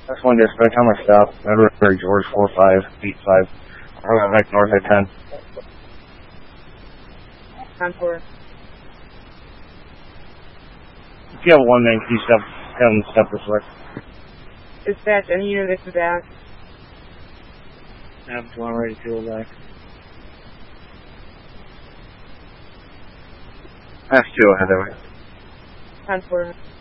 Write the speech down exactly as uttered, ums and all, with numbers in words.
That's one dispatch. I'm gonna stop. Edward George four five eight five. I'm going back north at ten. ten four. If you have one man, can you step, have him step this way? Dispatch, any unit is back. I have one ready to go back. That's two ahead of me. ten four.